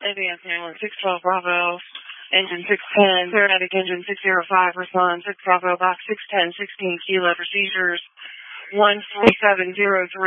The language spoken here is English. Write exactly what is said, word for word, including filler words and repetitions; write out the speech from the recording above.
Advanced ambulance six twelve Bravo, engine six ten, paramedic engine six zero five, respond six Bravo, box six ten, sixteen Kilo, procedures one four seven zero three.